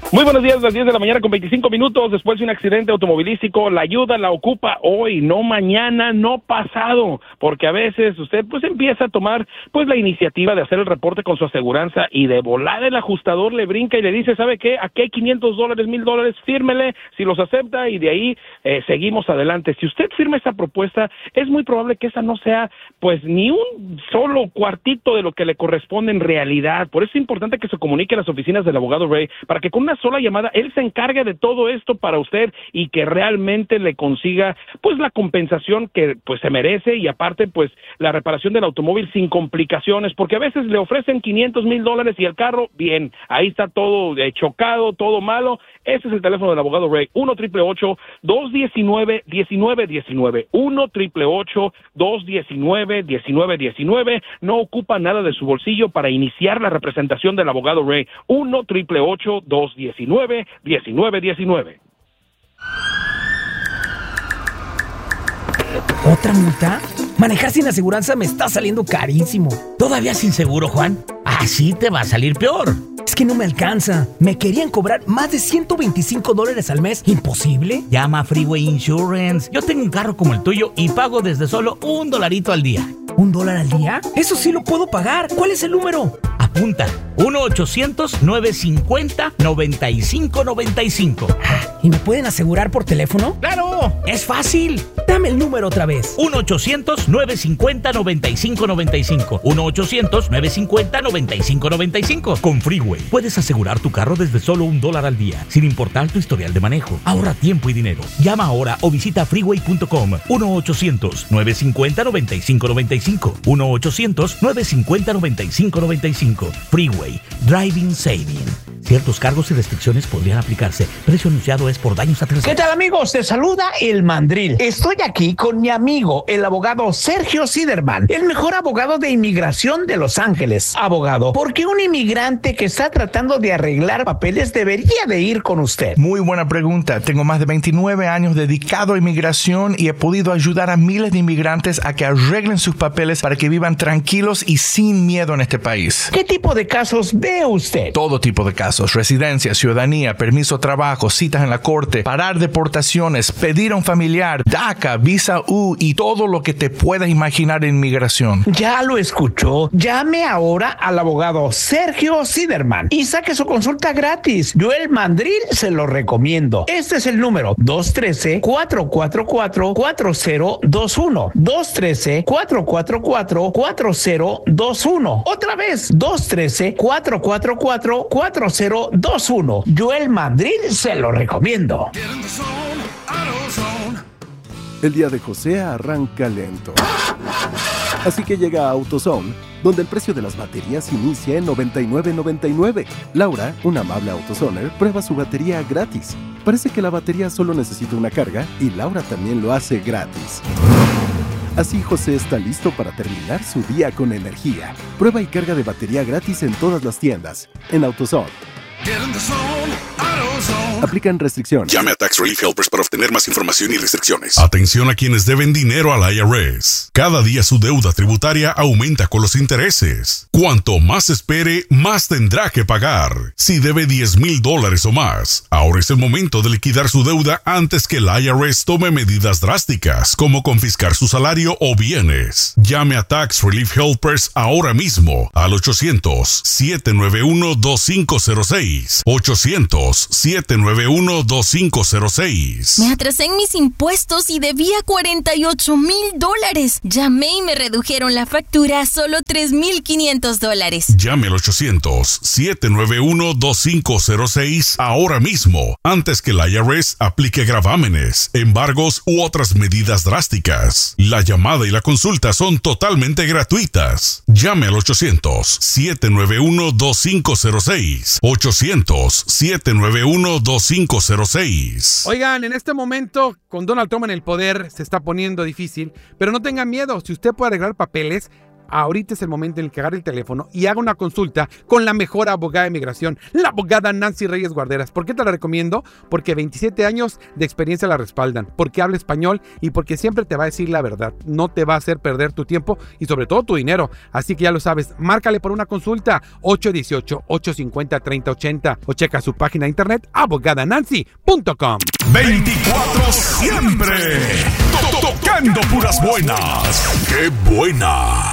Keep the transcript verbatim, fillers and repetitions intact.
Muy buenos días, las diez de la mañana con veinticinco minutos. Después de un accidente automovilístico, la ayuda la ocupa hoy, no mañana, no pasado, porque a veces usted pues empieza a tomar pues la iniciativa de hacer el reporte con su aseguranza y de volar el ajustador le brinca y le dice, ¿sabe qué? Aquí hay quinientos dólares, mil dólares, fírmele, si los acepta y de ahí eh, seguimos adelante. Si usted firma esa propuesta, es muy probable que esa no sea pues ni un solo cuartito de lo que le corresponde en realidad. Por eso es importante que se comunique a las oficinas del abogado Ray para que con una sola llamada él se encargue de todo esto para usted y que realmente le consiga pues la compensación que pues se merece y aparte pues la reparación del automóvil sin complicaciones, porque a veces le ofrecen quinientos mil dólares y el carro, bien, ahí está todo eh, chocado, todo malo. Ese es el teléfono del abogado Ray, uno triple ocho, dos diecinueve, diecinueve diecinueve, uno triple ocho, dos diecinueve, diecinueve diecinueve. No ocupa nada de su bolsillo para iniciar la representación del abogado Ray, uno triple ocho, dos diecinueve, diecinueve diecinueve. ¿Otra multa? Manejar sin aseguranza me está saliendo carísimo. ¿Todavía sin seguro, Juan? Así te va a salir peor. Es que no me alcanza. Me querían cobrar más de ciento veinticinco dólares al mes. ¿Imposible? Llama a Freeway Insurance. Yo tengo un carro como el tuyo y pago desde solo un dolarito al día. ¿Un dólar al día? Eso sí lo puedo pagar. ¿Cuál es el número? Apunta. uno ochocientos, nueve cincuenta, noventa y cinco noventa y cinco. ¿Y me pueden asegurar por teléfono? ¡Claro! ¡Es fácil! Dame el número otra vez. uno ochocientos, nueve cincuenta, noventa y cinco noventa y cinco. uno ochocientos, nueve cincuenta, noventa y cinco noventa y cinco. Con Freeway puedes asegurar tu carro desde solo un dólar al día, sin importar tu historial de manejo. Ahorra tiempo y dinero. Llama ahora o visita freeway punto com. uno ochocientos, nueve cincuenta, noventa y cinco noventa y cinco. uno ochocientos, nueve cincuenta, noventa y cinco noventa y cinco. Freeway. Driving Saving. Ciertos cargos y restricciones podrían aplicarse. Precio anunciado es por daños a terceros. ¿Qué tal, amigos? Te saluda el Mandril. Estoy aquí con mi amigo, el abogado Sergio Siderman, el mejor abogado de inmigración de Los Ángeles. Abogado, ¿por qué un inmigrante que está tratando de arreglar papeles debería de ir con usted? Muy buena pregunta. Tengo más de veintinueve años dedicado a inmigración y he podido ayudar a miles de inmigrantes a que arreglen sus papeles para que vivan tranquilos y sin miedo en este país. ¿Qué tipo de casos ve usted? Todo tipo de casos. Residencia, ciudadanía, permiso de trabajo, citas en la corte, parar deportaciones, pedir a un familiar, DACA, visa U y todo lo que te puedas imaginar en inmigración. Ya lo escuchó. Llame ahora al abogado Sergio Siderman y saque su consulta gratis. Yo, el Mandril, se lo recomiendo. Este es el número dos uno tres, cuatro cuatro cuatro, cuatro cero dos uno. dos uno tres, cuatro cuatro cuatro, cuatro cero dos uno. Otra vez, dos uno tres, cuatro cuatro cuatro, cuatro cero dos uno. Yo, el Mandril, se lo recomiendo. El día de José arranca lento. Así que llega a AutoZone, donde el precio de las baterías inicia en noventa y nueve noventa y nueve. Laura, una amable AutoZoner, prueba su batería gratis. Parece que la batería solo necesita una carga y Laura también lo hace gratis. Así José está listo para terminar su día con energía. Prueba y carga de batería gratis en todas las tiendas. En AutoZone. Aplican restricciones. Llame a Tax Relief Helpers para obtener más información y restricciones. Atención a quienes deben dinero al I R S. Cada día su deuda tributaria aumenta con los intereses. Cuanto más espere, más tendrá que pagar. Si debe diez mil dólares o más, ahora es el momento de liquidar su deuda antes que el I R S tome medidas drásticas, como confiscar su salario o bienes. Llame a Tax Relief Helpers ahora mismo al ochocientos, siete nueve uno, dos cinco cero seis. ochocientos, siete nueve uno, dos cinco cero seis. Me atrasé en mis impuestos y debía cuarenta y ocho mil dólares. Llamé y me redujeron la factura a solo tres mil quinientos dólares. Llame al ochocientos, siete nueve uno, dos cinco cero seis ahora mismo, antes que el I R S aplique gravámenes, embargos u otras medidas drásticas. La llamada y la consulta son totalmente gratuitas. Llame al ochocientos, siete nueve uno, dos cinco cero seis. ochocientos, siete nueve uno, dos cinco cero seis. Oigan, en este momento, con Donald Trump en el poder, se está poniendo difícil, pero no tengan miedo. Si usted puede arreglar papeles, ahorita es el momento en el que agarre el teléfono y haga una consulta con la mejor abogada de migración, la abogada Nancy Reyes Guarderas. ¿Por qué te la recomiendo? Porque veintisiete años de experiencia la respaldan, porque habla español y porque siempre te va a decir la verdad. No te va a hacer perder tu tiempo y sobre todo tu dinero. Así que ya lo sabes, márcale por una consulta ocho uno ocho, ocho cinco cero, tres cero ocho cero o checa su página de internet abogada nancy punto com. veinticuatro siempre tocando puras buenas. ¡Qué buena!